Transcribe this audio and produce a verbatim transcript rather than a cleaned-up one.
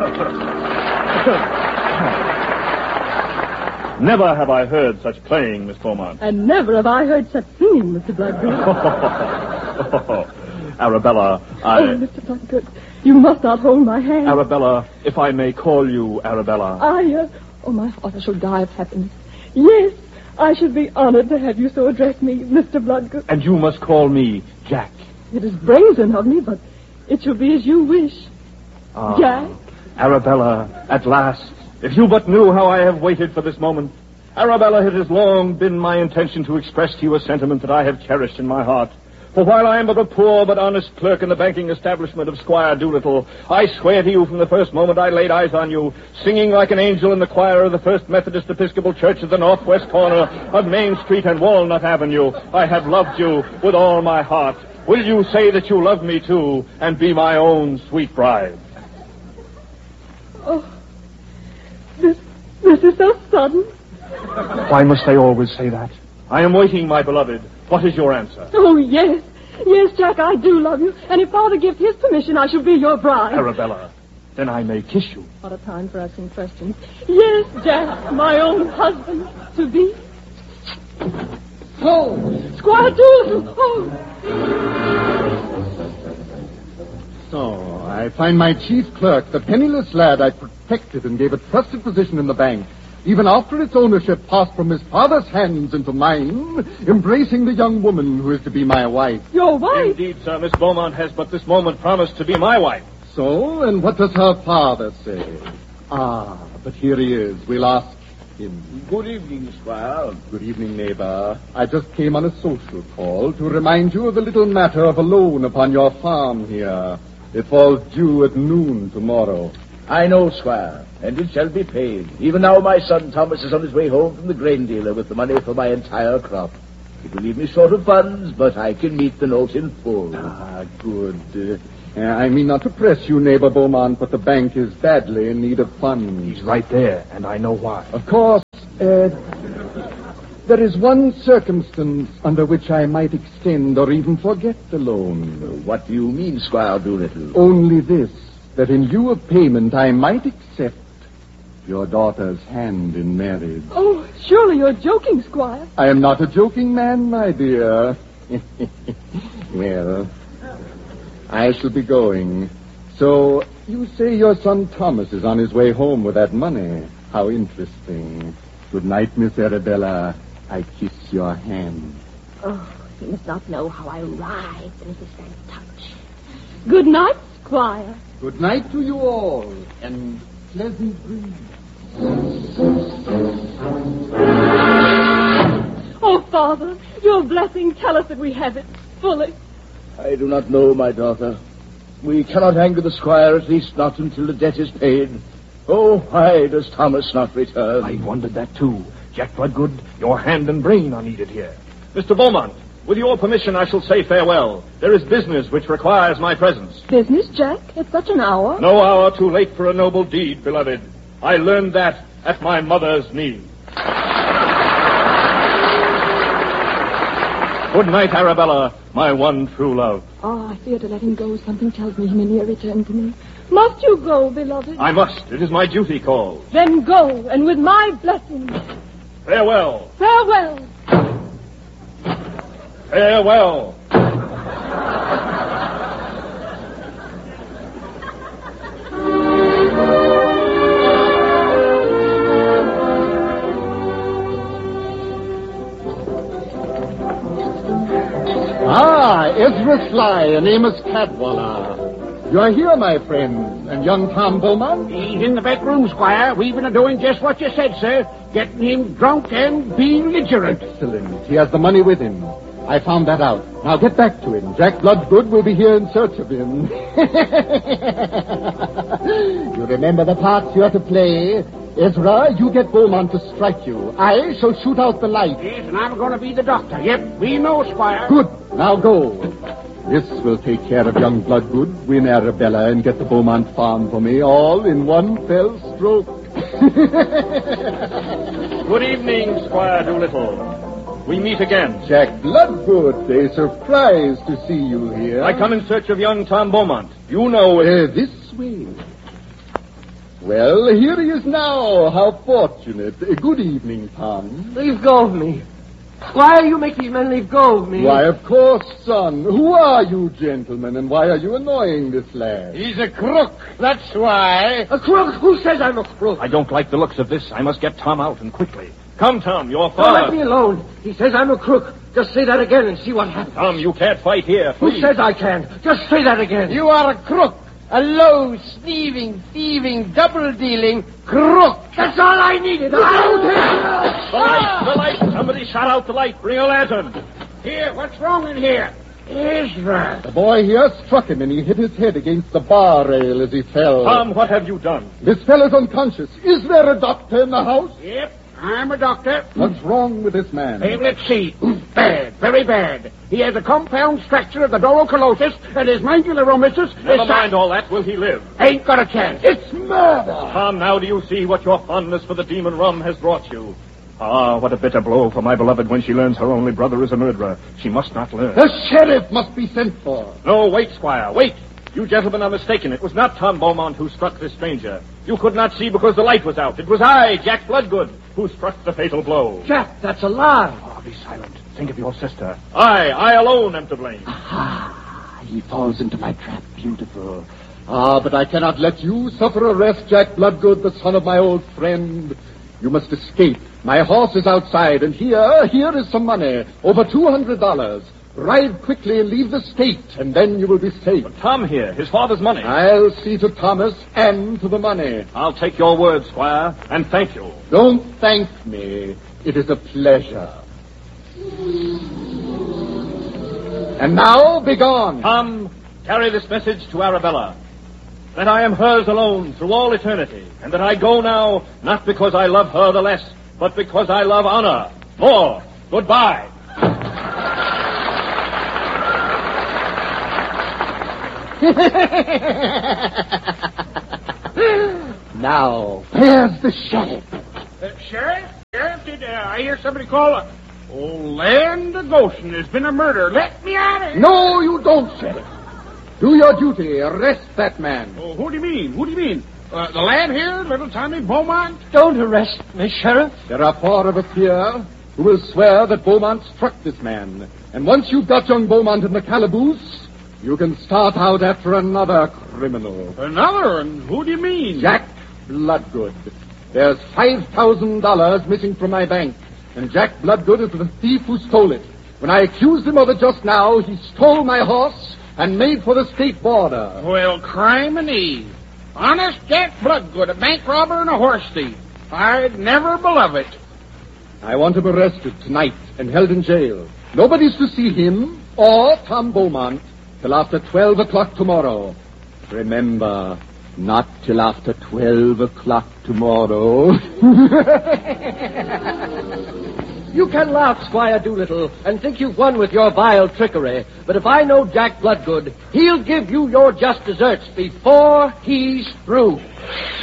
Never have I heard such playing, Miss Beaumont. And never have I heard such singing, Mister Bloodgood. Arabella, I... Oh, Mister Bloodgood, you must not hold my hand. Arabella, if I may call you Arabella. I, uh... Oh, my heart, I shall die of happiness. Yes, I should be honored to have you so address me, Mister Bloodgood. And you must call me Jack. It is brazen of me, but it shall be as you wish. Ah, Jack? Arabella, at last. If you but knew how I have waited for this moment. Arabella, it has long been my intention to express to you a sentiment that I have cherished in my heart. For while I am but a poor but honest clerk in the banking establishment of Squire Doolittle, I swear to you from the first moment I laid eyes on you, singing like an angel in the choir of the First Methodist Episcopal Church at the northwest corner of Main Street and Walnut Avenue, I have loved you with all my heart. Will you say that you love me too, and be my own sweet bride? Oh, this, this is so sudden. Why must they always say that? I am waiting, my beloved. What is your answer? Oh, yes. Yes, Jack, I do love you. And if Father gives his permission, I shall be your bride. Arabella, then I may kiss you. What a time for asking questions. Yes, Jack, my own husband to be. Oh! Squire Doolittle! Oh! So, I find my chief clerk, the penniless lad I protected and gave a trusted position in the bank, even after its ownership passed from his father's hands into mine, embracing the young woman who is to be my wife. Your wife? Indeed, sir, Miss Beaumont has but this moment promised to be my wife. So, and what does her father say? Ah, but here he is. We'll ask him. Good evening, Squire. Good evening, neighbor. I just came on a social call to remind you of the little matter of a loan upon your farm here. It falls due at noon tomorrow. I know, Squire, and it shall be paid. Even now my son Thomas is on his way home from the grain dealer with the money for my entire crop. It will leave me short of funds, but I can meet the note in full. Ah, good. Uh, I mean not to press you, neighbor Beaumont, but the bank is badly in need of funds. He's right there, and I know why. Of course, uh, there is one circumstance under which I might extend or even forget the loan. What do you mean, Squire Doolittle? Only this, that in lieu of payment I might accept your daughter's hand in marriage. Oh, surely you're joking, Squire. I am not a joking man, my dear. Well, I shall be going. So, you say your son Thomas is on his way home with that money. How interesting. Good night, Miss Arabella. I kiss your hand. Oh, you must not know how I writhe beneath his very touch. Good night, Squire. Good night to you all, and pleasant dreams. Oh, Father, your blessing, tell us that we have it fully. I do not know, my daughter. We cannot anger the squire, at least not until the debt is paid. Oh, why does Thomas not return? I wondered that, too. Jack Bloodgood, your hand and brain are needed here. Mister Beaumont, with your permission, I shall say farewell. There is business which requires my presence. Business, Jack? At such an hour? No hour too late for a noble deed, beloved. I learned that at my mother's knee. Good night, Arabella, my one true love. Oh, I fear to let him go. Something tells me he may never return to me. Must you go, beloved? I must. It is my duty call. Then go, and with my blessing. Farewell. Farewell. Farewell. Ah, Ezra Sly and Amos Cadwallader. You are here, my friend, and young Tom Beaumont? He's in the back room, Squire. We've been doing just what you said, sir. Getting him drunk and being belligerent. Excellent. He has the money with him. I found that out. Now get back to him. Jack Bloodgood will be here in search of him. You remember the parts you are to play? Ezra, you get Beaumont to strike you. I shall shoot out the light. Yes, and I'm going to be the doctor. Yep, we know, Squire. Good. Now go. This will take care of young Bloodgood, win Arabella, and get the Beaumont farm for me, all in one fell stroke. Good evening, Squire Doolittle. We meet again. Jack Bloodgood, a surprise to see you here. I come in search of young Tom Beaumont. You know it. Uh, this way. Well, here he is now. How fortunate. Uh, Good evening, Tom. Leave go of me. Why you make these men leave go of me? Why, of course, son. Who are you, gentlemen, and why are you annoying this lad? He's a crook, that's why. A crook? Who says I'm a crook? I don't like the looks of this. I must get Tom out, and quickly. Come, Tom, your Don't father. let me alone. He says I'm a crook. Just say that again and see what happens. Tom, you can't fight here. Who Please. says I can? Just say that again. You are a crook. A low, thieving, thieving, double-dealing crook. That's all I needed. Out The light, the light. Somebody shot out the light. Bring a lantern. Here, what's wrong in here? Ezra. The boy here struck him, and he hit his head against the bar rail as he fell. Tom, what have you done? This fellow's unconscious. Is there a doctor in the house? Yep, I'm a doctor. What's wrong with this man? Hey, let's see. Bad, very bad. He has a compound fracture of the dorocolosis, and his mandibulomosis Never is... mind all that. Will he live? Ain't got a chance. It's murder. Tom, now do you see what your fondness for the demon rum has brought you? Ah, what a bitter blow for my beloved when she learns her only brother is a murderer. She must not learn. The sheriff must be sent for. No, wait, Squire, wait. You gentlemen are mistaken. It was not Tom Beaumont who struck this stranger. You could not see because the light was out. It was I, Jack Bloodgood, who struck the fatal blow. Jack, that's a lie. Oh, be silent. Think of your sister. I, I alone am to blame. Ah, he falls into my trap. Beautiful. Ah, but I cannot let you suffer arrest, Jack Bloodgood, the son of my old friend. You must escape. My horse is outside, and here, here is some money. Over two hundred dollars. Ride quickly and leave the state, and then you will be safe. But Tom here, his father's money. I'll see to Thomas and to the money. I'll take your word, Squire, and thank you. Don't thank me. It is a pleasure. And now, begone. Tom, carry this message to Arabella. That I am hers alone through all eternity, and that I go now not because I love her the less, but because I love honor more. Goodbye. Now, where's the sheriff? Uh, Sheriff? Sheriff, did uh, I hear somebody call? Uh, oh, land of Goshen, there's been a murder. Let me out of here. No, you don't, sheriff. Do your duty. Arrest that man. Oh, who do you mean? Who do you mean? Uh, the lad here, little Tommy Beaumont? Don't arrest me, Sheriff. There are four of us here who will swear that Beaumont struck this man. And once you've got young Beaumont in the calaboose, you can start out after another criminal. Another? And who do you mean? Jack Bloodgood. There's five thousand dollars missing from my bank, and Jack Bloodgood is the thief who stole it. When I accused him of it just now, he stole my horse and made for the state border. Well, crime and Eve. Honest Jack Bloodgood, a bank robber and a horse thief. I'd never believe it. I want him arrested tonight and held in jail. Nobody's to see him or Tom Beaumont till after twelve o'clock tomorrow. Remember, not till after twelve o'clock tomorrow. You can laugh, Squire Doolittle, and think you've won with your vile trickery. But if I know Jack Bloodgood, he'll give you your just deserts before he's through.